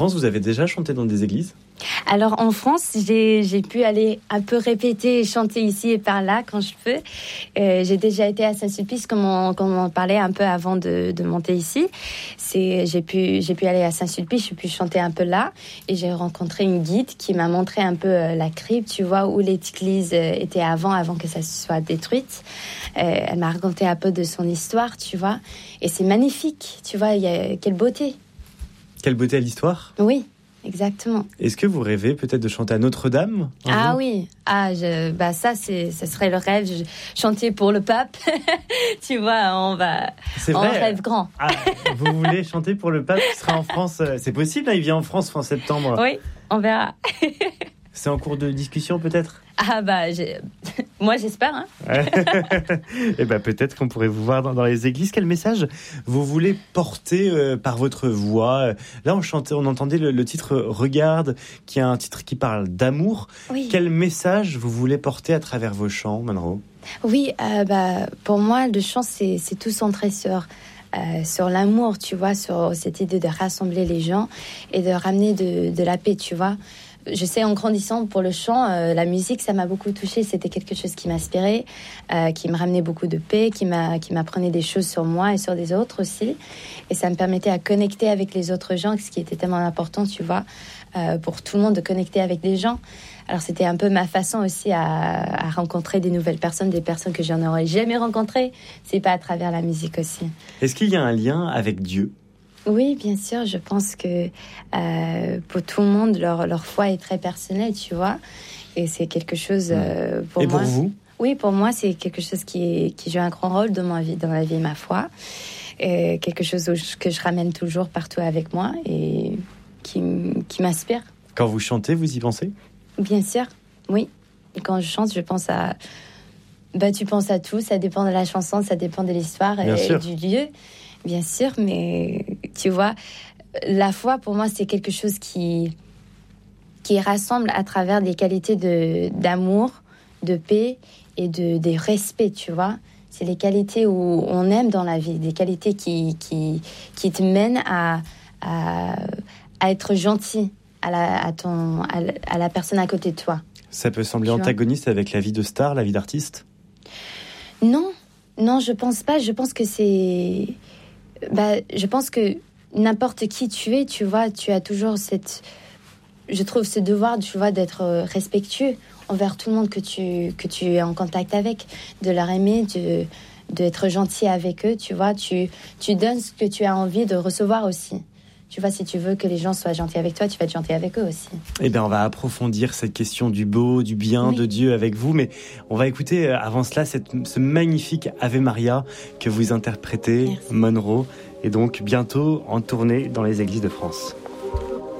Vous avez déjà chanté dans des églises ? Alors en France, j'ai pu aller un peu répéter et chanter ici et par là quand je peux. J'ai déjà été à Saint-Sulpice, comme on en parlait un peu avant de monter ici. J'ai pu aller à Saint-Sulpice, j'ai pu chanter un peu là. Et j'ai rencontré une guide qui m'a montré un peu la crypte, tu vois, où l'église était avant que ça soit détruite. Elle m'a raconté un peu de son histoire, tu vois. Et c'est magnifique, tu vois, quelle beauté. Quelle beauté à l'histoire ? Oui. Exactement. Est-ce que vous rêvez peut-être de chanter à Notre-Dame ? Ah oui, ça serait le rêve. Chanter pour le pape, tu vois, on rêve grand. Ah, vous voulez chanter pour le pape qui sera en France ? C'est possible, hein, il vient en France fin septembre. Oui, on verra. C'est en cours de discussion peut-être ? Moi j'espère. Hein. Et peut-être qu'on pourrait vous voir dans les églises. Quel message vous voulez porter par votre voix ? Là on entendait le titre « Regarde », qui est un titre qui parle d'amour. Oui. Quel message vous voulez porter à travers vos chants, Monroe ? Oui, pour moi le chant c'est tout centré sur l'amour, tu vois, sur cette idée de rassembler les gens et de ramener de la paix, tu vois. Je sais, en grandissant pour le chant, la musique, ça m'a beaucoup touchée. C'était quelque chose qui m'inspirait, qui me ramenait beaucoup de paix, qui m'apprenait des choses sur moi et sur des autres aussi. Et ça me permettait à connecter avec les autres gens, ce qui était tellement important, tu vois, pour tout le monde de connecter avec des gens. Alors c'était un peu ma façon aussi à rencontrer des nouvelles personnes, des personnes que je n'aurais jamais rencontrées. C'est pas à travers la musique aussi. Est-ce qu'il y a un lien avec Dieu ? Oui, bien sûr. Je pense que pour tout le monde, leur foi est très personnelle, tu vois. Et c'est quelque chose pour moi. Et pour vous ? Oui, pour moi, c'est quelque chose qui joue un grand rôle dans ma vie, ma foi. Et quelque chose que je ramène toujours partout avec moi et qui m'inspire. Quand vous chantez, vous y pensez ? Bien sûr, oui. Quand je chante, je pense à... tu penses à tout. Ça dépend de la chanson, ça dépend de l'histoire et du lieu. Bien sûr, mais tu vois, la foi, pour moi, c'est quelque chose qui rassemble à travers des qualités d'amour, de paix et de respect, tu vois. C'est les qualités où on aime dans la vie, des qualités qui te mènent à être gentil à la personne à côté de toi. Ça peut sembler antagoniste avec la vie de star, la vie d'artiste ? Non, je pense pas. Je pense que c'est... je pense que n'importe qui tu es, tu vois, tu as toujours je trouve ce devoir, tu vois, d'être respectueux envers tout le monde que tu es en contact avec, de leur aimer, d'être gentil avec eux, tu vois, tu donnes ce que tu as envie de recevoir aussi. Tu vois, si tu veux que les gens soient gentils avec toi, tu vas être gentil avec eux aussi. Eh bien, on va approfondir cette question du beau, du bien, de Dieu avec vous. Mais on va écouter avant cela ce magnifique Ave Maria que vous interprétez, Monroe. Et donc, bientôt en tournée dans les églises de France.